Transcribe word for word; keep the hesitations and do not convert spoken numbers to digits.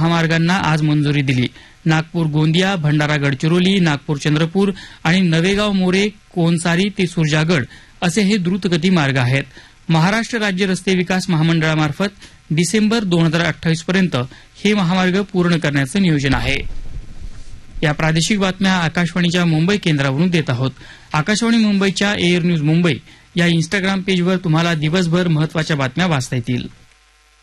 महामार्गांना आज मंजुरी दिली. नागपूर गोंदिया, भंडारा गडचिरोली, नागपूर चंद्रपूर आणि नवेगाव मोरे, कोनसारी ते सुरजागड असे हे द्रुतगती मार्ग आहेत. महाराष्ट्र राज्य रस्ते विकास महामंडळामार्फत डिसेंबर दोन हजार अठ्ठावीस पर्यंत हे महामार्ग पूर्ण करण्याचं नियोजन आहे. या प्रादेशिक बातम्या आकाशवाणीच्या मुंबई केंद्रावरून देत आहोत. आकाशवाणी मुंबईच्या एअर न्यूज मुंबई या इन्स्टाग्राम पेजवर तुम्हाला दिवसभर महत्वाच्या बातम्या वाचता येतील.